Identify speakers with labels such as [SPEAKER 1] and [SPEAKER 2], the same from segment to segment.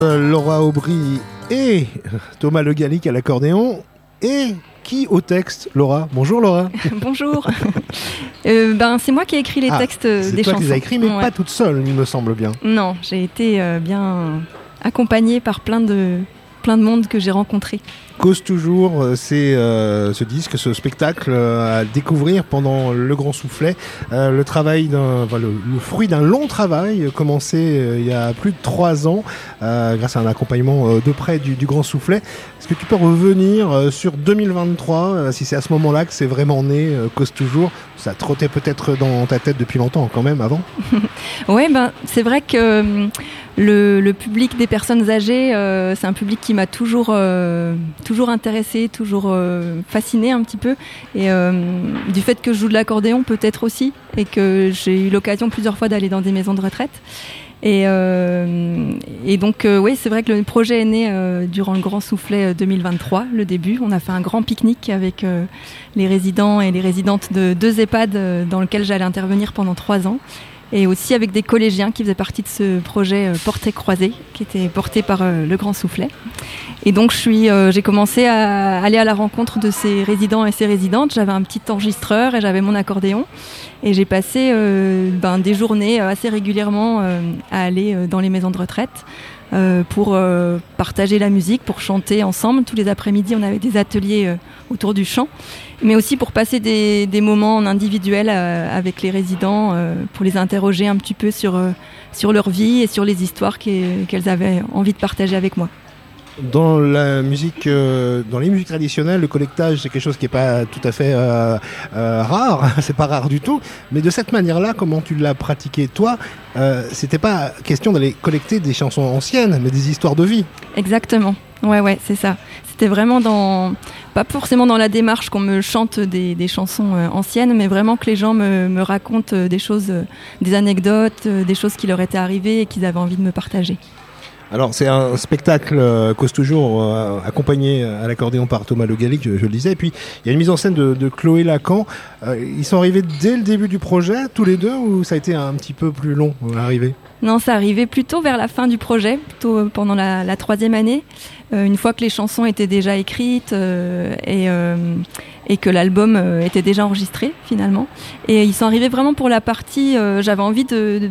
[SPEAKER 1] Laura Aubry et Thomas Le Gallic à l'accordéon. Et qui au texte, Laura? Bonjour Laura.
[SPEAKER 2] Bonjour. C'est moi qui ai écrit les textes des chansons.
[SPEAKER 1] C'est toi qui les as écrits, mais pas toute seule, il me semble bien.
[SPEAKER 2] Non, j'ai été bien accompagnée par plein de monde que j'ai rencontré.
[SPEAKER 1] Cause toujours, c'est ce disque, ce spectacle à découvrir pendant le Grand Soufflet. Le fruit d'un long travail commencé il y a plus de 3 ans grâce à un accompagnement de près du Grand Soufflet. Est-ce que tu peux revenir sur 2023, si c'est à ce moment-là que c'est vraiment né, Cause toujours? Ça trottait peut-être dans ta tête depuis longtemps quand même avant.
[SPEAKER 2] Oui, c'est vrai que le public des personnes âgées, c'est un public qui m'a toujours intéressée, toujours fascinée un petit peu. Et du fait que je joue de l'accordéon peut-être aussi, et que j'ai eu l'occasion plusieurs fois d'aller dans des maisons de retraite. Et donc, oui, c'est vrai que le projet est né durant le Grand Soufflet 2023, le début. On a fait un grand pique-nique avec les résidents et les résidentes de 2 EHPAD dans lesquels j'allais intervenir pendant 3 ans. Et aussi avec des collégiens qui faisaient partie de ce projet Portée croisée, qui était porté par le Grand Soufflet. Et donc j'ai commencé à aller à la rencontre de ces résidents et ces résidentes. J'avais un petit enregistreur et j'avais mon accordéon. Et j'ai passé des journées assez régulièrement à aller dans les maisons de retraite pour partager la musique, pour chanter ensemble. Tous les après-midi, on avait des ateliers autour du chant, mais aussi pour passer des moments en individuel avec les résidents, pour les interroger un petit peu sur leur vie et sur les histoires qu'elles avaient envie de partager avec moi.
[SPEAKER 1] Dans les musiques traditionnelles, le collectage, c'est quelque chose qui n'est pas tout à fait rare, c'est pas rare du tout, mais de cette manière-là, comment tu l'as pratiqué toi, c'était pas question d'aller collecter des chansons anciennes, mais des histoires de vie. Exactement,
[SPEAKER 2] ouais, c'est ça. C'était vraiment pas forcément dans la démarche qu'on me chante des chansons anciennes, mais vraiment que les gens me racontent des choses, des anecdotes, des choses qui leur étaient arrivées et qu'ils avaient envie de me partager.
[SPEAKER 1] Alors c'est un spectacle Cause toujours accompagné à l'accordéon par Thomas Le Gallic, je le disais, et puis il y a une mise en scène de Chloé Lacan. Ils sont arrivés dès le début du projet, tous les deux, ou ça a été un petit peu plus long à arriver?
[SPEAKER 2] Non, ça arrivait plutôt vers la fin du projet, plutôt pendant la 3e année, une fois que les chansons étaient déjà écrites et que l'album était déjà enregistré finalement. Et ils sont arrivés vraiment pour la partie, j'avais envie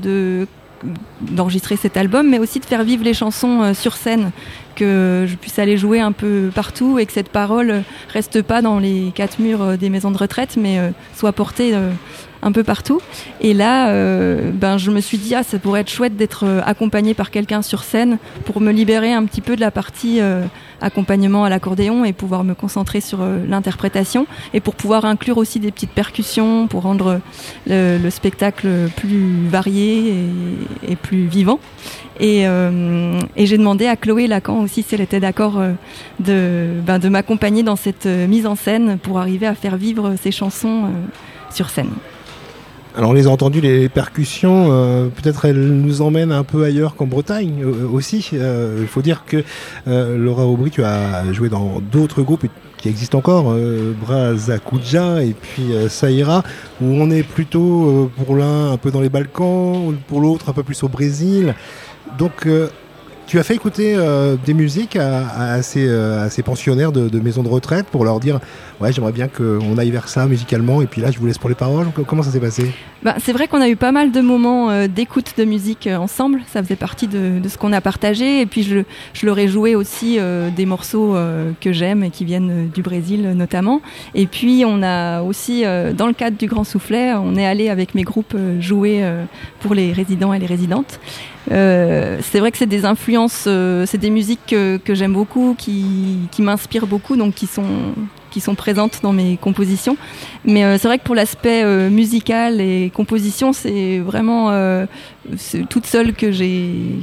[SPEAKER 2] d'enregistrer cet album, mais aussi de faire vivre les chansons sur scène, que je puisse aller jouer un peu partout et que cette parole reste pas dans les 4 murs des maisons de retraite, mais soit portée un peu partout. Et là, je me suis dit, ça pourrait être chouette d'être accompagnée par quelqu'un sur scène pour me libérer un petit peu de la partie accompagnement à l'accordéon et pouvoir me concentrer sur l'interprétation, et pour pouvoir inclure aussi des petites percussions pour rendre le spectacle plus varié et plus vivant. Et j'ai demandé à Chloé Lacan aussi si elle était d'accord de m'accompagner dans cette mise en scène pour arriver à faire vivre ces chansons sur scène.
[SPEAKER 1] Alors on les a entendues, les percussions, peut-être elles nous emmènent un peu ailleurs qu'en Bretagne aussi. Il faut dire que Laura Aubry, tu as joué dans d'autres groupes qui existent encore, Brazacuja et puis Saïra, où on est plutôt pour l'un un peu dans les Balkans, pour l'autre un peu plus au Brésil. Donc tu as fait écouter des musiques à ces pensionnaires de maisons de retraite pour leur dire ouais, j'aimerais bien qu'on aille vers ça musicalement, et puis là je vous laisse pour les paroles. Comment ça s'est passé?
[SPEAKER 2] C'est vrai qu'on a eu pas mal de moments d'écoute de musique ensemble, ça faisait partie de ce qu'on a partagé, et puis je leur ai joué aussi des morceaux que j'aime et qui viennent du Brésil notamment. Et puis on a aussi, dans le cadre du Grand Soufflet, on est allé avec mes groupes jouer pour les résidents et les résidentes. C'est vrai que c'est des influences, c'est des musiques que j'aime beaucoup, qui m'inspirent beaucoup, donc qui sont présentes dans mes compositions. Mais c'est vrai que pour l'aspect musical et composition, c'est vraiment c'est toute seule que j'ai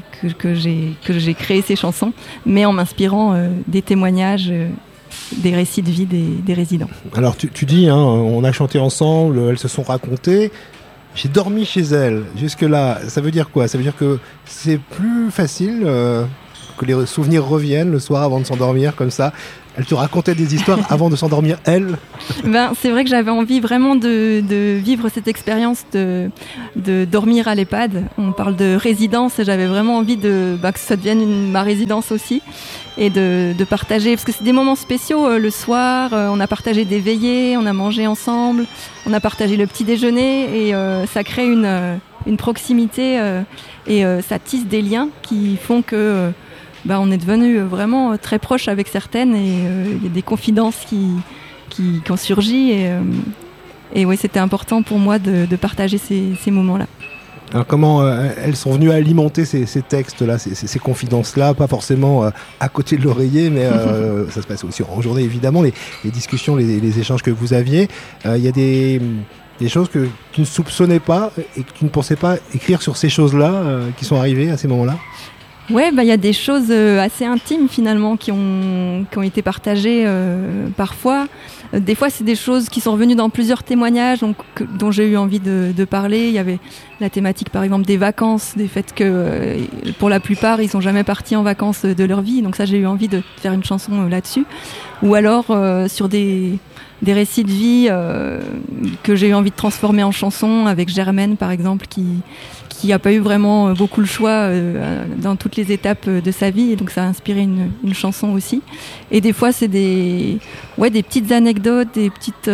[SPEAKER 2] créé ces chansons, mais en m'inspirant des témoignages, des récits de vie des résidents.
[SPEAKER 1] Alors tu dis, on a chanté ensemble, elles se sont racontées. J'ai dormi chez elles. Jusque-là, ça veut dire quoi? Ça veut dire que c'est plus facile que les souvenirs reviennent le soir avant de s'endormir, comme ça. Elle te racontait des histoires avant de s'endormir, elle.
[SPEAKER 2] C'est vrai que j'avais envie vraiment de vivre cette expérience de dormir à l'EHPAD. On parle de résidence et j'avais vraiment envie que ça devienne ma résidence aussi et de partager, parce que c'est des moments spéciaux le soir. On a partagé des veillées, on a mangé ensemble, on a partagé le petit déjeuner et ça crée une proximité et ça tisse des liens qui font que on est devenu vraiment très proches avec certaines et il y a des confidences qui ont surgi et oui, c'était important pour moi de partager ces moments-là.
[SPEAKER 1] Alors comment elles sont venues alimenter ces textes-là, ces confidences-là, pas forcément à côté de l'oreiller, mais ça se passe aussi en journée évidemment, les discussions, les échanges que vous aviez. Il y a des choses que tu ne soupçonnais pas et que tu ne pensais pas écrire sur ces choses-là qui sont arrivées à ces moments-là?
[SPEAKER 2] Ouais, y a des choses assez intimes finalement qui ont été partagées parfois. Des fois, c'est des choses qui sont revenues dans plusieurs témoignages dont j'ai eu envie de parler. Il y avait la thématique par exemple des vacances, des faits que pour la plupart, ils sont jamais partis en vacances de leur vie. Donc ça, j'ai eu envie de faire une chanson là-dessus. Ou alors sur des récits de vie que j'ai eu envie de transformer en chanson avec Germaine par exemple qui n'a pas eu vraiment beaucoup le choix dans toutes les étapes de sa vie et donc ça a inspiré une chanson aussi. Et des fois c'est des petites anecdotes, des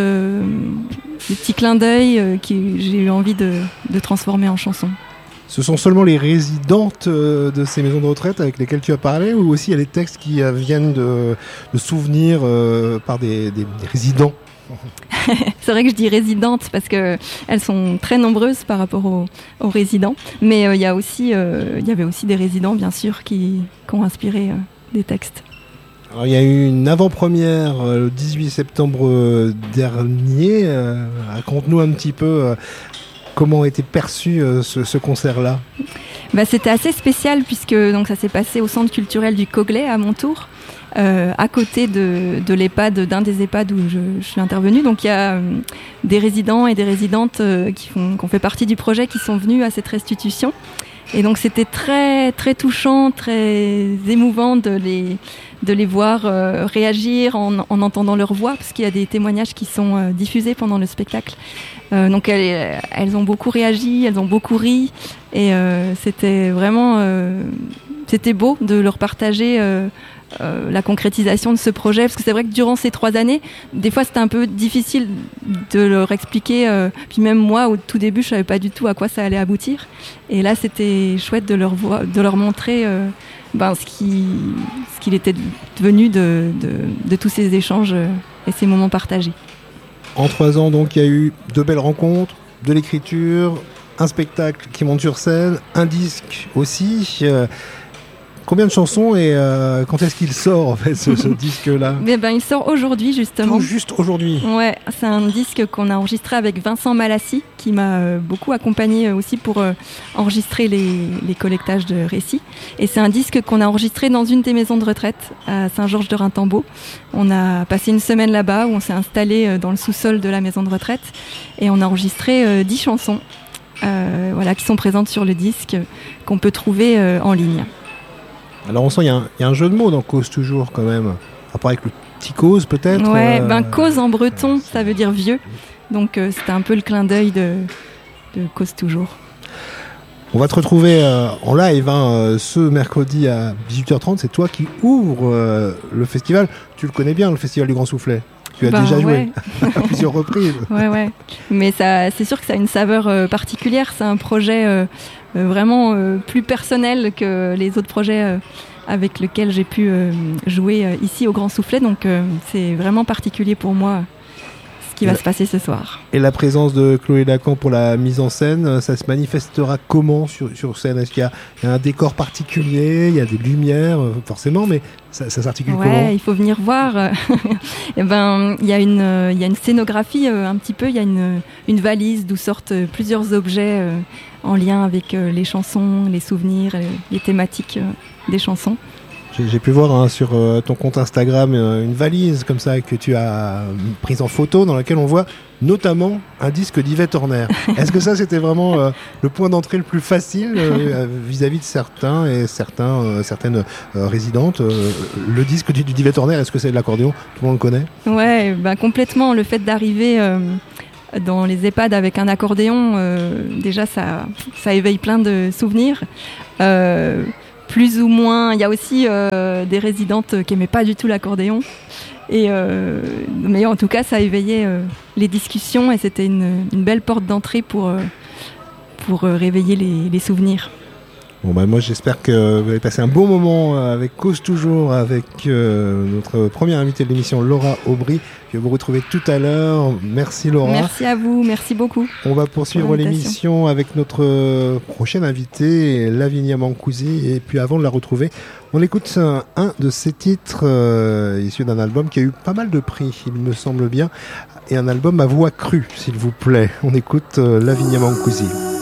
[SPEAKER 2] petits clins d'œil que j'ai eu envie de transformer en chanson.
[SPEAKER 1] Ce sont seulement les résidentes de ces maisons de retraite avec lesquelles tu as parlé ou aussi il y a des textes qui viennent de souvenirs par des résidents?
[SPEAKER 2] C'est vrai que je dis résidentes parce que elles sont très nombreuses par rapport aux résidents, mais il y avait aussi des résidents bien sûr qui ont inspiré des textes.
[SPEAKER 1] Alors, il y a eu une avant-première le 18 septembre dernier. Raconte-nous un petit peu comment a été perçu ce concert-là.
[SPEAKER 2] C'était assez spécial puisque donc, ça s'est passé au centre culturel du Coglay à Montour. À côté de l'EHPAD, d'un des EHPAD où je suis intervenue. Donc il y a des résidents et des résidentes qui ont fait partie du projet qui sont venus à cette restitution. Et donc c'était très, très touchant, très émouvant de les voir réagir en entendant leur voix, parce qu'il y a des témoignages qui sont diffusés pendant le spectacle. Donc elles ont beaucoup réagi, elles ont beaucoup ri. Et c'était vraiment... c'était beau de leur partager... la concrétisation de ce projet, parce que c'est vrai que durant ces 3 années, des fois c'était un peu difficile de leur expliquer, puis même moi au tout début je savais pas du tout à quoi ça allait aboutir, et là c'était chouette de leur montrer ce qu'il était devenu de tous ces échanges et ces moments partagés.
[SPEAKER 1] En 3 ans donc il y a eu 2 belles rencontres, de l'écriture, un spectacle qui monte sur scène, un disque aussi. Combien de chansons et quand est-ce qu'il sort en fait ce disque-là?
[SPEAKER 2] Il sort aujourd'hui justement.
[SPEAKER 1] Tout juste aujourd'hui.
[SPEAKER 2] Ouais, c'est un disque qu'on a enregistré avec Vincent Malassi qui m'a beaucoup accompagné aussi pour enregistrer les collectages de récits. Et c'est un disque qu'on a enregistré dans une des maisons de retraite à Saint-Georges-de-Rimtembeau. On a passé une semaine là-bas où on s'est installé dans le sous-sol de la maison de retraite et on a enregistré 10 chansons qui sont présentes sur le disque qu'on peut trouver en ligne.
[SPEAKER 1] Alors on sent qu'il y a un jeu de mots dans Cause toujours quand même. Rapport avec le petit cause peut-être.
[SPEAKER 2] Ouais, cause en breton, ça veut dire vieux. Donc c'était un peu le clin d'œil de Cause toujours.
[SPEAKER 1] On va te retrouver en live ce mercredi à 18h30. C'est toi qui ouvres le festival. Tu le connais bien, le festival du Grand Soufflet. Tu as déjà joué à plusieurs reprises.
[SPEAKER 2] Ouais. Mais c'est sûr que ça a une saveur particulière. C'est un projet vraiment plus personnel que les autres projets avec lesquels j'ai pu jouer ici au Grand Soufflet. Donc c'est vraiment particulier pour moi ce qui va se passer ce soir. Et la présence de Chloé Lacan pour la mise en scène, ça se manifestera comment sur scène? Est-ce qu'il y a un décor particulier? Il y a des lumières, forcément, mais ça s'articule comment? Il faut venir voir. Il y a une scénographie un petit peu, il y a une valise d'où sortent plusieurs objets en lien avec les chansons, les souvenirs, les thématiques des chansons.
[SPEAKER 1] J'ai pu voir sur ton compte Instagram une valise comme ça que tu as prise en photo dans laquelle on voit notamment un disque d'Yvette Horner. Est-ce que ça c'était vraiment le point d'entrée le plus facile vis-à-vis de certaines résidentes le disque d'Yvette Horner, est-ce que c'est de l'accordéon? Tout le monde le connaît? Ouais,
[SPEAKER 2] complètement. Le fait d'arriver dans les EHPAD avec un accordéon, déjà ça éveille plein de souvenirs. Plus ou moins, il y a aussi des résidentes qui n'aimaient pas du tout l'accordéon. Mais en tout cas, ça a éveillé les discussions et c'était une belle porte d'entrée pour réveiller les souvenirs.
[SPEAKER 1] Bon, moi j'espère que vous avez passé un bon moment avec Cause Toujours, avec notre première invitée de l'émission, Laura Aubry. Je vais vous retrouver tout à l'heure. Merci Laura.
[SPEAKER 2] Merci à vous, merci beaucoup.
[SPEAKER 1] On va poursuivre l'émission avec notre prochaine invitée, Lavinia Mancusi. Et puis avant de la retrouver, on écoute un de ses titres issus d'un album qui a eu pas mal de prix, il me semble bien. Et un album à voix crue, s'il vous plaît. On écoute Lavinia Mancusi.